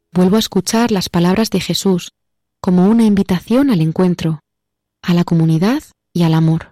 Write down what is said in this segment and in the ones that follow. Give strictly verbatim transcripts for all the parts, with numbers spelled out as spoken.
vuelvo a escuchar las palabras de Jesús como una invitación al encuentro, a la comunidad y al amor.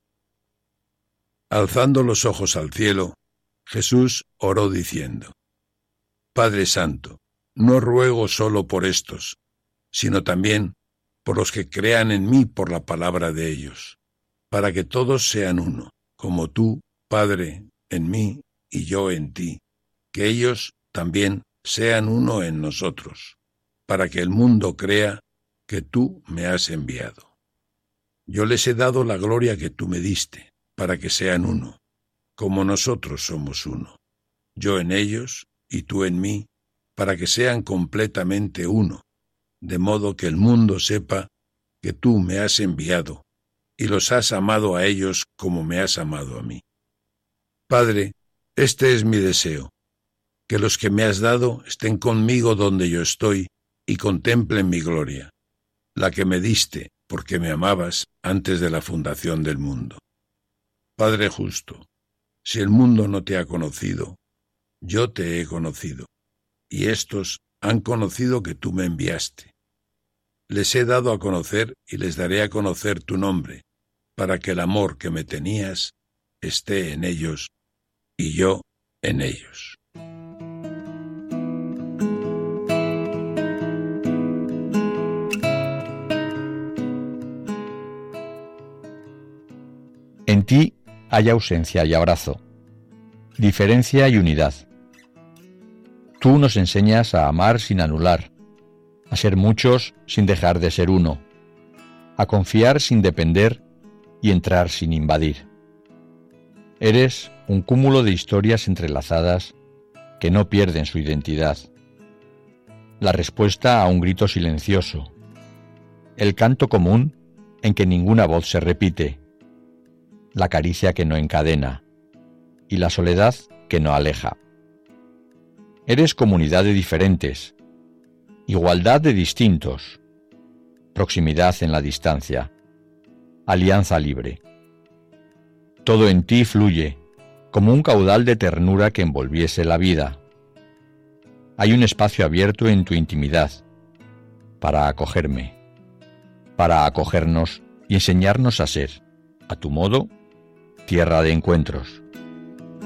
Alzando los ojos al cielo, Jesús oró diciendo: Padre Santo, no ruego solo por estos, sino también por los que crean en mí por la palabra de ellos, para que todos sean uno, como tú, Padre, en mí y yo en ti, que ellos también sean uno en nosotros, para que el mundo crea que tú me has enviado. Yo les he dado la gloria que tú me diste, para que sean uno, como nosotros somos uno, yo en ellos y tú en mí, para que sean completamente uno, de modo que el mundo sepa que tú me has enviado y los has amado a ellos como me has amado a mí. Padre, este es mi deseo, que los que me has dado estén conmigo donde yo estoy y contemplen mi gloria, la que me diste porque me amabas antes de la fundación del mundo. Padre justo, si el mundo no te ha conocido, yo te he conocido, y estos han conocido que tú me enviaste. Les he dado a conocer y les daré a conocer tu nombre, para que el amor que me tenías esté en ellos y yo en ellos. En ti hay ausencia y abrazo, diferencia y unidad. Tú nos enseñas a amar sin anular, a ser muchos sin dejar de ser uno, a confiar sin depender y entrar sin invadir. Eres un cúmulo de historias entrelazadas que no pierden su identidad. La respuesta a un grito silencioso, el canto común en que ninguna voz se repite, la caricia que no encadena y la soledad que no aleja. Eres comunidad de diferentes, igualdad de distintos, proximidad en la distancia, alianza libre. Todo en ti fluye, como un caudal de ternura que envolviese la vida. Hay un espacio abierto en tu intimidad, para acogerme, para acogernos y enseñarnos a ser, a tu modo, tierra de encuentros.